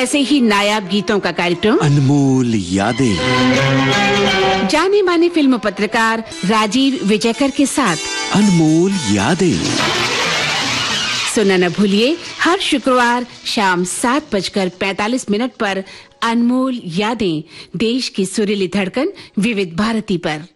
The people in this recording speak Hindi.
ऐसे ही नायाब गीतों का कार्यक्रम अनमोल यादें, जाने माने फिल्म पत्रकार राजीव विजयकर के साथ अनमोल यादें सुनना न भूलिए हर शुक्रवार शाम 7:45 पर अनमोल यादें, देश की सुरीली धड़कन विविध भारती पर।